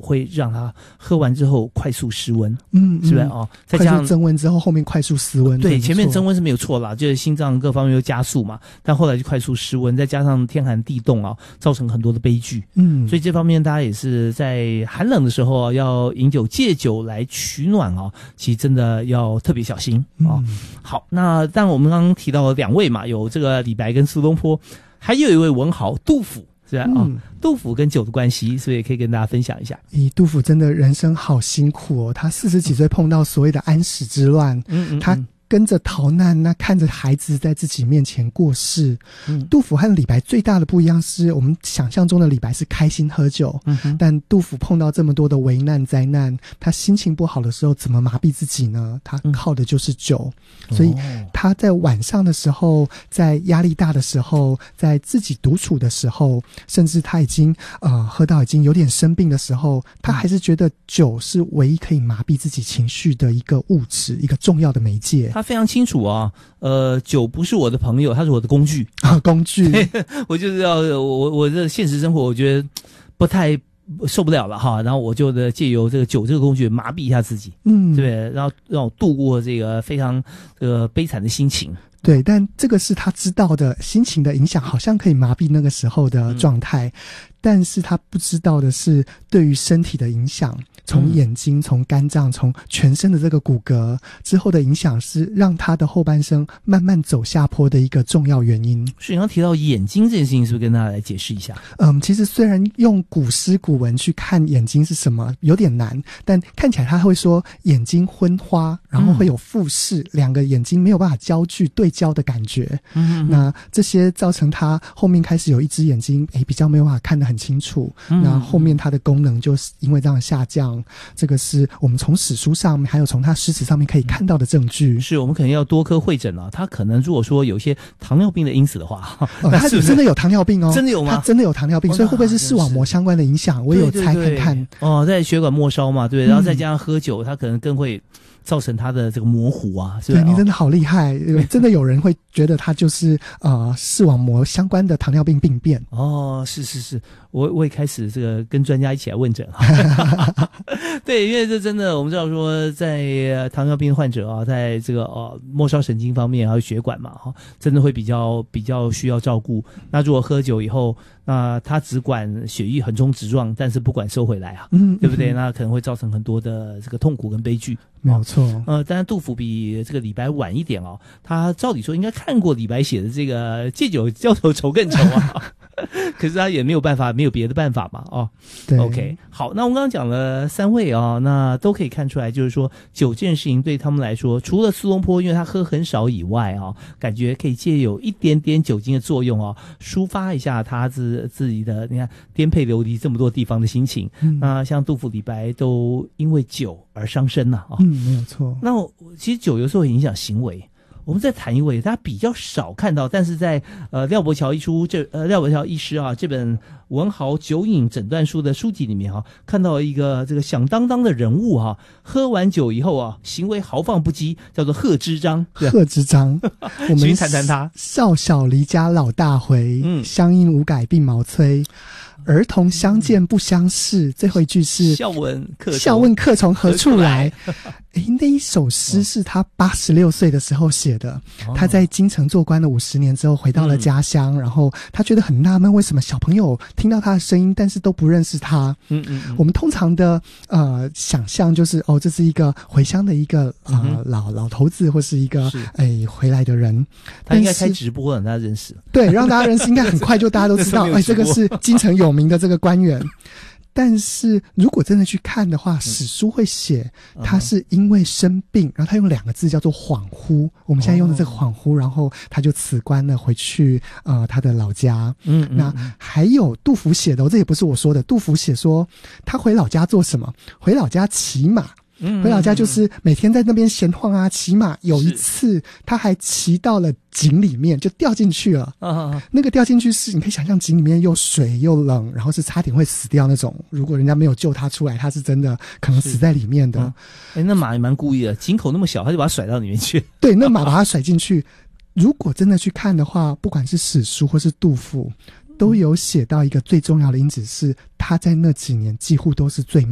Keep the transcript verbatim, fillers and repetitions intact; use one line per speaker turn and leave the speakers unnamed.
会让他喝完之后快速失温，
嗯，
是不是哦？再加上
增温之后，后面快速失温。
对，前面增温是没有错啦，就是心脏各方面又加速嘛，但后来就快速失温，再加上天寒地冻啊，造成很多的悲剧。嗯，所以这方面大家也是在寒冷的时候啊，要饮酒戒酒来取暖啊，其实真的要特别小心啊。嗯、好，那但我们刚刚提到了两位嘛，有这个李白跟苏东坡，还有一位文豪杜甫。是啊、嗯哦，杜甫跟酒的关系，所以可以跟大家分享一下。
咦，杜甫真的人生好辛苦哦，他四十几岁碰到所谓的安史之乱，嗯嗯嗯，他跟着逃难，那看着孩子在自己面前过世。嗯，杜甫和李白最大的不一样是，我们想象中的李白是开心喝酒，嗯，但杜甫碰到这么多的危难灾难，他心情不好的时候怎么麻痹自己呢？他靠的就是酒，嗯，所以他在晚上的时候，在压力大的时候，在自己独处的时候，甚至他已经呃喝到已经有点生病的时候，他还是觉得酒是唯一可以麻痹自己情绪的一个物质，一个重要的媒介。
他非常清楚啊，呃，酒不是我的朋友，它是我的工具
啊，工具。
我就是要我我的现实生活，我觉得不太受不了了哈，然后我就的借由这个酒这个工具麻痹一下自己，嗯，对，然后让我度过这个非常这个悲惨的心情。
对，但这个是他知道的，心情的影响好像可以麻痹那个时候的状态，嗯，但是他不知道的是对于身体的影响，从眼睛，从肝脏，从全身的这个骨骼之后的影响，是让他的后半生慢慢走下坡的一个重要原因。
所以刚提到眼睛这件事情，是不是跟大家来解释一下？
嗯，其实虽然用古诗古文去看眼睛是什么有点难，但看起来他会说眼睛昏花，然后会有复视，嗯，两个眼睛没有办法焦距对焦的感觉。嗯，那这些造成他后面开始有一只眼睛诶比较没有办法看得很清楚，嗯，那后面他的功能就是因为这样下降。这个是我们从史书上面还有从他诗词上面可以看到的证据。
是我们可能要多科会诊啊，他可能如果说有些糖尿病的因子的话，
哦，他真的有糖尿病哦，
真的有吗？
他真的有糖尿病，哦，所以会不会是视网膜相关的影响？我有猜看看。
对对对哦，在血管末梢嘛，对，然后再加上喝酒，他可能更会造成他的这个模糊啊。是
对，你真的好厉害，真的有人会觉得他就是呃视网膜相关的糖尿病病变。
哦，是是是，我我也开始这个跟专家一起来问诊啊。对，因为这真的我们知道说，在糖尿病患者啊，在这个呃末梢神经方面还有血管嘛，哈，真的会比较比较需要照顾。那如果喝酒以后，那他只管血液横冲直撞，但是不管收回来啊，嗯，对不对？那可能会造成很多的这个痛苦跟悲剧。
没有错。
呃，当然杜甫比这个李白晚一点哦，他照理说应该看过李白写的这个借酒浇愁愁更愁啊。可是他也没有办法，没有别的办法嘛，哦，对 ，OK， 好，那我们刚刚讲了三位啊，那都可以看出来，就是说酒这件事情对他们来说，除了苏东坡因为他喝很少以外啊，感觉可以借有一点点酒精的作用啊，抒发一下他自自己的，你看颠沛流离这么多地方的心情。嗯，那像杜甫、李白都因为酒而伤身呐，啊，
嗯，没有错。
那我其实酒有时候会影响行为。我们再谈一位，大家比较少看到，但是在呃廖伯桥一书这呃廖伯桥医师啊这本文豪酒瘾诊断书的书籍里面啊，看到一个这个响当当的人物哈，啊，喝完酒以后啊，行为豪放不羁，叫做贺知章。
贺知章，我们
谈谈他。
少小离家老大回，嗯，乡音无改鬓毛衰。儿童相见不相识，最后一句是
笑问客
笑问客从何处来。诶，那一首诗是他八十六岁的时候写的，哦，他在京城做官了五十年之后回到了家乡，嗯，然后他觉得很纳闷，为什么小朋友听到他的声音但是都不认识他。嗯嗯嗯，我们通常的呃想象就是哦，这是一个回乡的一个呃、嗯、老老头子或是一个诶回来的人，
他应该开直播让大家认识。
对，让大家认识，应该很快就大家都知道，哎，这个是京城有名的这个官员。但是如果真的去看的话，史书会写他是因为生病，然后他用两个字叫做恍惚，我们现在用的这个恍惚，然后他就辞官了，回去呃他的老家。嗯，那还有杜甫写的，这也不是我说的，杜甫写说他回老家做什么？回老家骑马。回老家就是每天在那边闲晃啊，骑马。有一次他还骑到了井里面，就掉进去了。啊，那个掉进去是你可以想象，井里面又水又冷，然后是差点会死掉那种。如果人家没有救他出来，他是真的可能死在里面的。哎，
嗯，那马也蛮故意的，井口那么小，他就把它甩到里面去。
对，那马把它甩进去。如果真的去看的话，不管是史书或是杜甫，都有写到一个最重要的因子是他在那几年几乎都是醉